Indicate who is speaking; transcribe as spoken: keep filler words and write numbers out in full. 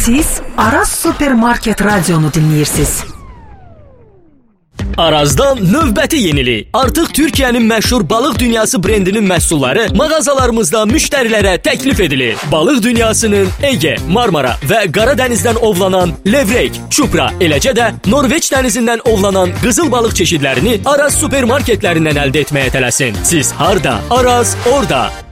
Speaker 1: Siz Araz Supermarket Radionu dinləyirsiniz.
Speaker 2: Arazdan növbəti yenilik. Artıq Türkiyənin məşhur balıq dünyası brendinin məhsulları mağazalarımızda müştərilərə təklif edilir. Balıq dünyasının Ege, Marmara və Qara dənizdən ovlanan levrek, çupra, eləcə də Norveç dənizindən ovlanan qızıl balıq çeşidlərini Araz supermarketlərindən əldə etməyə tələsin. Siz harda? Araz orada.